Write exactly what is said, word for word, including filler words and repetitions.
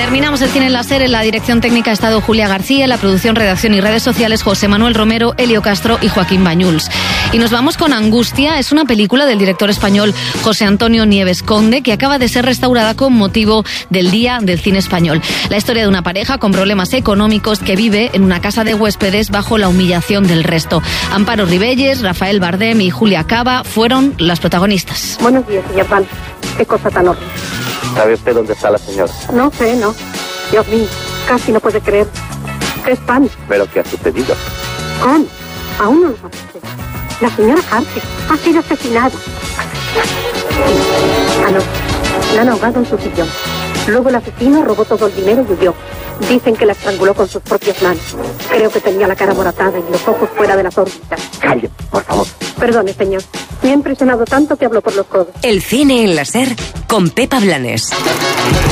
Terminamos el cine en la serie. En la dirección técnica ha estado Julia García, en la producción, redacción y redes sociales José Manuel Romero, Elio Castro y Joaquín Bañuls. Y nos vamos con Angustia. Es una película del director español José Antonio Nieves Conde que acaba de ser restaurada con motivo del Día del Cine Español. La historia de una pareja con problemas económicos que vive en una casa de huéspedes bajo la humillación del resto. Amparo Ribelles, Rafael Bardem y Julia Cava fueron las protagonistas. Buenos días, señor Pan. Qué cosa tan horrible. ¿Sabe usted dónde está la señora? No sé, no. Dios mío, casi no puede creer. ¡Qué espanto! ¿Pero qué ha sucedido? ¿Cómo? Aún no lo sabe usted. La señora Harker ha sido asesinada. Ah, no. La han ahogado en su sillón. Luego el asesino robó todo el dinero y huyó. Dicen que la estranguló con sus propias manos. Creo que tenía la cara moratada y los ojos fuera de las órbitas. Calle, por favor. Perdone, señor. Me ha impresionado tanto que hablo por los codos. El cine en la SER con Pepa Blanes.